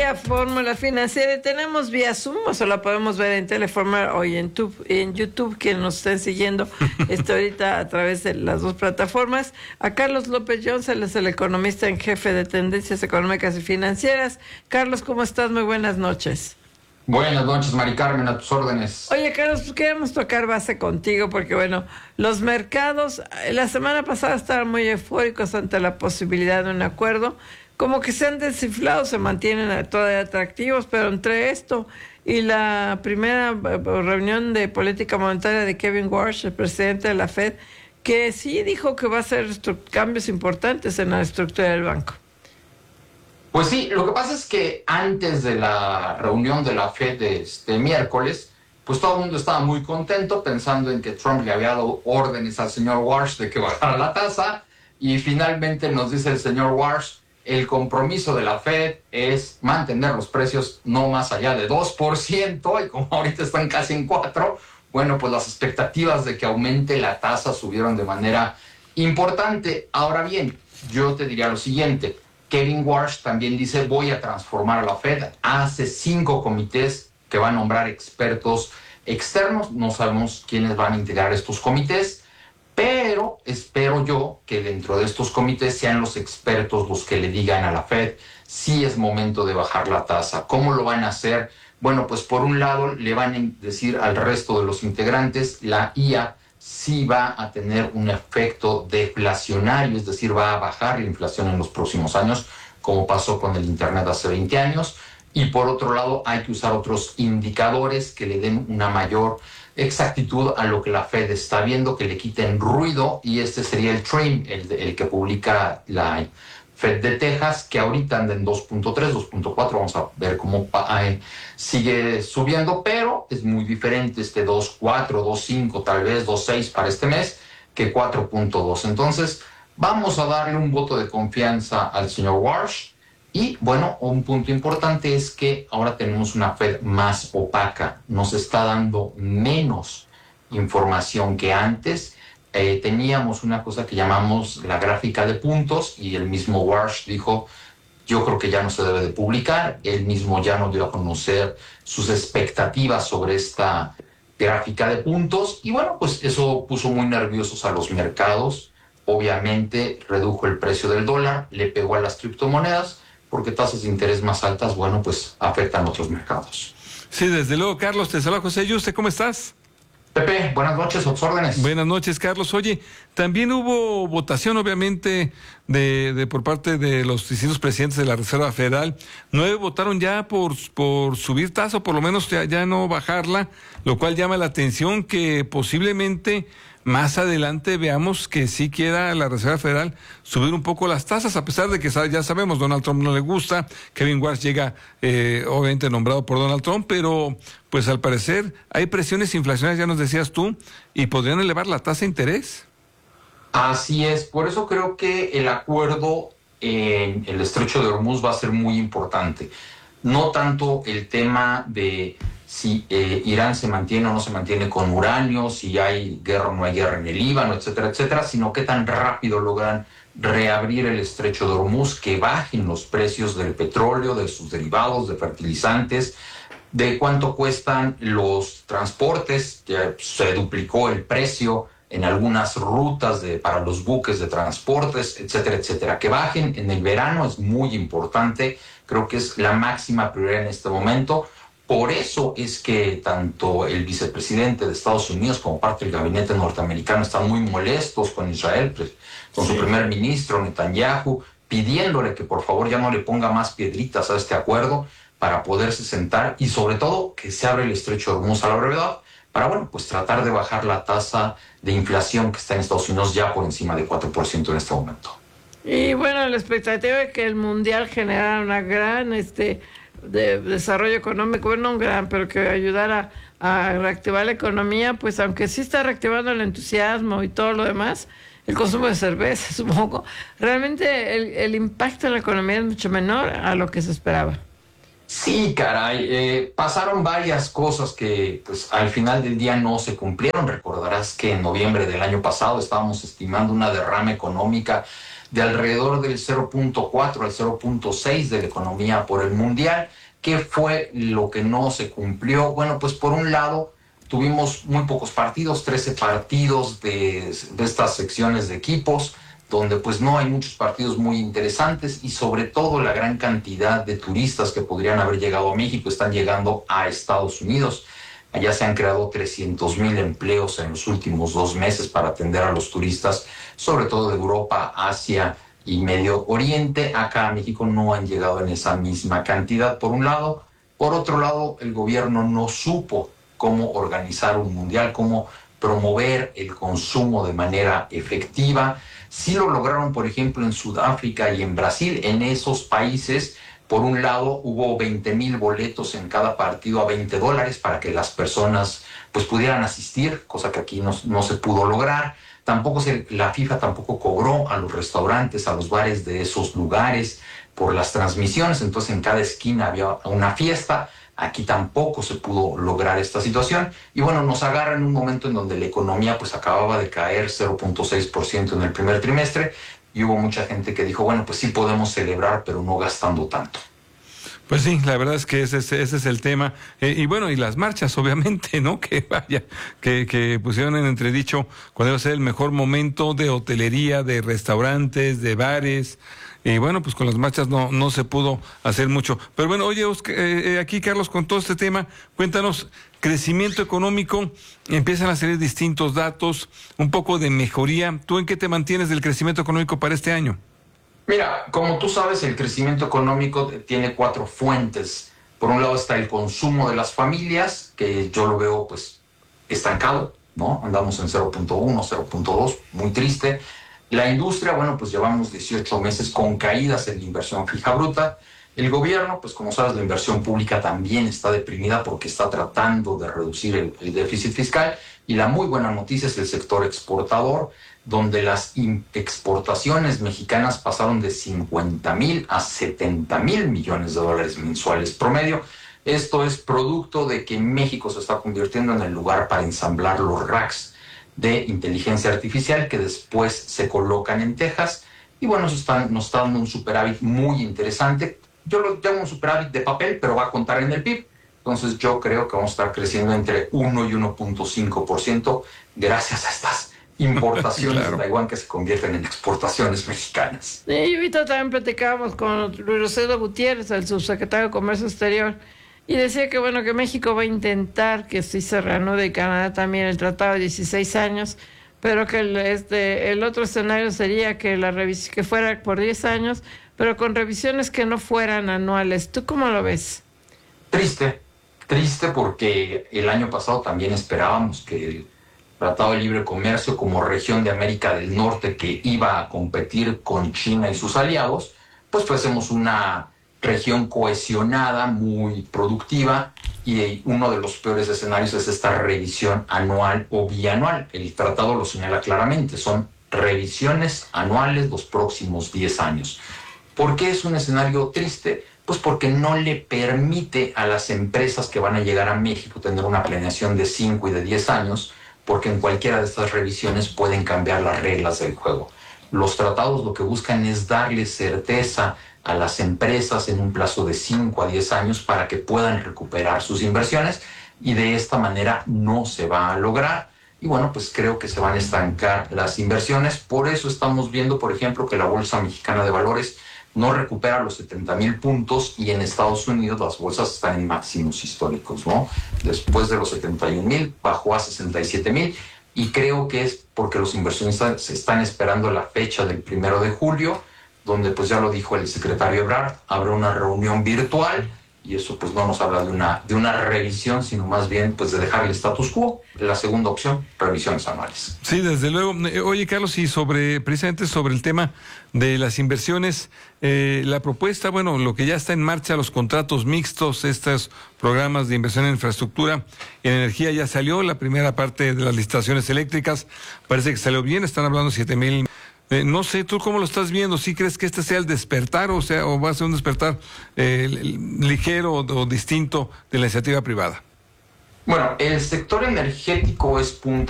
día, Fórmula Financiera. Tenemos vía Zoom, o se la podemos ver en Telefórmula o en YouTube, quien nos estén siguiendo ahorita a través de las dos plataformas. A Carlos López Jones, él es el economista en jefe de Tendencias Económicas y Financieras. Carlos, ¿cómo estás? Muy buenas noches. Buenas noches, Mari Carmen, a tus órdenes. Oye, Carlos, pues queríamos tocar base contigo porque, bueno, los mercados la semana pasada estaban muy eufóricos ante la posibilidad de un acuerdo. Como que se han desinflado, se mantienen todavía atractivos, pero entre esto y la primera reunión de política monetaria de Kevin Warsh, el presidente de la Fed, que sí dijo que va a hacer cambios importantes en la estructura del banco. Pues sí, lo que pasa es que antes de la reunión de la Fed de este miércoles, pues todo el mundo estaba muy contento pensando en que Trump le había dado órdenes al señor Warsh de que bajara la tasa, y finalmente nos dice el señor Warsh: el compromiso de la Fed es mantener los precios no más allá de 2%, y como ahorita están casi en 4%, bueno, pues las expectativas de que aumente la tasa subieron de manera importante. Ahora bien, yo te diría lo siguiente: Kevin Warsh también dice: voy a transformar a la Fed. Hace 5 comités que va a nombrar expertos externos. No sabemos quiénes van a integrar estos comités, pero espero yo que dentro de estos comités sean los expertos los que le digan a la Fed si es momento de bajar la tasa. ¿Cómo lo van a hacer? Bueno, pues por un lado le van a decir al resto de los integrantes: la IA sí va a tener un efecto deflacionario, es decir, va a bajar la inflación en los próximos años, como pasó con el Internet hace 20 años. Y por otro lado, hay que usar otros indicadores que le den una mayor exactitud a lo que la Fed está viendo, que le quiten ruido, y este sería el TRIM, el que publica la Fed de Texas, que ahorita anda en 2.3, 2.4, vamos a ver cómo sigue subiendo, pero es muy diferente este 2.4, 2.5, tal vez 2.6 para este mes, que 4.2. Entonces, vamos a darle un voto de confianza al señor Warsh. Y bueno, un punto importante es que ahora tenemos una Fed más opaca, nos está dando menos información que antes. Teníamos una cosa que llamamos la gráfica de puntos, y el mismo Warsh dijo: yo creo que ya no se debe de publicar. Él mismo ya no dio a conocer sus expectativas sobre esta gráfica de puntos, y bueno, pues eso puso muy nerviosos a los mercados. Obviamente redujo el precio del dólar, le pegó a las criptomonedas, porque tasas de interés más altas, bueno, pues afectan a otros mercados. Sí, desde luego, Carlos. Te saluda José Yuste, ¿cómo estás? Pepe, buenas noches, a tus órdenes. Buenas noches, Carlos. Oye, también hubo votación, obviamente, por parte de los distintos presidentes de la Reserva Federal. 9 votaron ya por subir tasa, o por lo menos ya no bajarla, lo cual llama la atención que posiblemente más adelante veamos que sí quiera la Reserva Federal subir un poco las tasas, a pesar de que ya sabemos, Donald Trump no le gusta, Kevin Warsh llega obviamente nombrado por Donald Trump, pero pues al parecer hay presiones inflacionarias, ya nos decías tú, y podrían elevar la tasa de interés. Así es, por eso creo que el acuerdo en el estrecho de Hormuz va a ser muy importante. No tanto el tema de si Irán se mantiene o no se mantiene con uranio, si hay guerra o no hay guerra en el Líbano, etcétera, etcétera, sino qué tan rápido logran reabrir el estrecho de Hormuz, que bajen los precios del petróleo, de sus derivados, de fertilizantes, de cuánto cuestan los transportes. Ya se duplicó el precio en algunas rutas para los buques de transportes, etcétera, etcétera. Que bajen en el verano es muy importante, creo que es la máxima prioridad en este momento. Por eso es que tanto el vicepresidente de Estados Unidos como parte del gabinete norteamericano están muy molestos con Israel, con su primer ministro Netanyahu, pidiéndole que por favor ya no le ponga más piedritas a este acuerdo para poderse sentar, y sobre todo que se abra el estrecho de Hormuz a la brevedad para, bueno, pues tratar de bajar la tasa de inflación que está en Estados Unidos ya por encima de 4% en este momento. Y bueno, la expectativa es que el mundial generara una gran de desarrollo económico, bueno, no un gran, pero que ayudara a reactivar la economía, pues aunque sí está reactivando el entusiasmo y todo lo demás, el consumo de cerveza, supongo, realmente el impacto en la economía es mucho menor a lo que se esperaba. Sí, caray, pasaron varias cosas que pues al final del día no se cumplieron. Recordarás que en noviembre del año pasado estábamos estimando una derrama económica de alrededor del 0.4 al 0.6 de la economía por el mundial. ¿Qué fue lo que no se cumplió? Bueno, pues por un lado tuvimos muy pocos partidos, 13 partidos de estas secciones de equipos, donde pues no hay muchos partidos muy interesantes y sobre todo la gran cantidad de turistas que podrían haber llegado a México están llegando a Estados Unidos. Allá se han creado 300,000 empleos en los últimos 2 meses para atender a los turistas, sobre todo de Europa, Asia y Medio Oriente. Acá a México no han llegado en esa misma cantidad, por un lado. Por otro lado, el gobierno no supo cómo organizar un mundial, cómo promover el consumo de manera efectiva. Sí lo lograron, por ejemplo, en Sudáfrica y en Brasil. En esos países, por un lado, hubo 20,000 boletos en cada partido a $20 para que las personas pues pudieran asistir, cosa que aquí no se pudo lograr. La FIFA tampoco cobró a los restaurantes, a los bares de esos lugares por las transmisiones, entonces en cada esquina había una fiesta. Aquí tampoco se pudo lograr esta situación y bueno, nos agarra en un momento en donde la economía pues acababa de caer 0.6% en el primer trimestre y hubo mucha gente que dijo, bueno, pues sí podemos celebrar, pero no gastando tanto. Pues sí, la verdad es que ese es el tema. Y bueno, y las marchas, obviamente, ¿no? Que pusieron en entredicho cuál iba a ser el mejor momento de hotelería, de restaurantes, de bares. Y bueno, pues con las marchas no se pudo hacer mucho. Pero bueno, oye, aquí Carlos, con todo este tema, cuéntanos, crecimiento económico, empiezan a salir distintos datos, un poco de mejoría. ¿Tú en qué te mantienes del crecimiento económico para este año? Mira, como tú sabes, el crecimiento económico tiene 4 fuentes. Por un lado está el consumo de las familias, que yo lo veo pues estancado, ¿no? Andamos en 0.1, 0.2, muy triste. La industria, bueno, pues llevamos 18 meses con caídas en la inversión fija bruta. El gobierno, pues como sabes, la inversión pública también está deprimida porque está tratando de reducir el déficit fiscal. Y la muy buena noticia es el sector exportador, donde las exportaciones mexicanas pasaron de 50,000 a 70,000 millones de dólares mensuales promedio. Esto es producto de que México se está convirtiendo en el lugar para ensamblar los racks de inteligencia artificial que después se colocan en Texas. Y bueno, nos está dando un superávit muy interesante. Yo lo llamo un superávit de papel, pero va a contar en el PIB. Entonces yo creo que vamos a estar creciendo entre 1 y 1.5% gracias a estas importaciones claro. de Taiwán que se convierten en exportaciones mexicanas. Y ahorita también platicábamos con Rogelio Gutiérrez, el subsecretario de Comercio Exterior, y decía que bueno, que México va a intentar que sí se reanude, y Canadá también, el tratado de 16 años, pero que el otro escenario sería que que fuera por 10 años, pero con revisiones que no fueran anuales. ¿Tú cómo lo ves? Triste porque el año pasado también esperábamos que el Tratado de Libre Comercio como región de América del Norte que iba a competir con China y sus aliados, pues fuésemos una región cohesionada, muy productiva, y uno de los peores escenarios es esta revisión anual o bianual. El tratado lo señala claramente, son revisiones anuales los próximos 10 años. ¿Por qué es un escenario triste? Pues porque no le permite a las empresas que van a llegar a México tener una planeación de 5 y de 10 años, porque en cualquiera de estas revisiones pueden cambiar las reglas del juego. Los tratados lo que buscan es darle certeza a las empresas en un plazo de 5 a 10 años para que puedan recuperar sus inversiones y de esta manera no se va a lograr. Y bueno, pues creo que se van a estancar las inversiones. Por eso estamos viendo, por ejemplo, que la Bolsa Mexicana de Valores no recupera los 70,000 puntos y en Estados Unidos las bolsas están en máximos históricos, ¿no? Después de los 71,000 bajó a 67,000 y creo que es porque los inversionistas se están esperando la fecha del 1 de julio, donde pues ya lo dijo el secretario Ebrard, habrá una reunión virtual y eso pues no nos habla de una revisión, sino más bien pues de dejar el status quo. La segunda opción, revisiones anuales. Sí, desde luego. Oye, Carlos, y precisamente sobre el tema de las inversiones, la propuesta, bueno, lo que ya está en marcha, los contratos mixtos, estos programas de inversión en infraestructura, en energía ya salió, la primera parte de las licitaciones eléctricas, parece que salió bien, están hablando 7,000. No sé, ¿tú cómo lo estás viendo? ¿Sí crees que este sea el despertar, o va a ser un despertar ligero o distinto de la iniciativa privada? Bueno, el sector energético es punta